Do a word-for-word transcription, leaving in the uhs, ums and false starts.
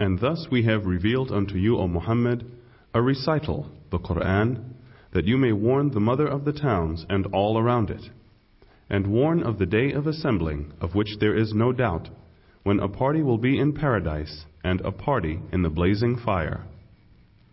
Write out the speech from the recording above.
And thus we have revealed unto you, O Muhammad, a recital, the Qur'an, that you may warn the mother of the towns and all around it, and warn of the day of assembling, of which there is no doubt, when a party will be in paradise and a party in the blazing fire.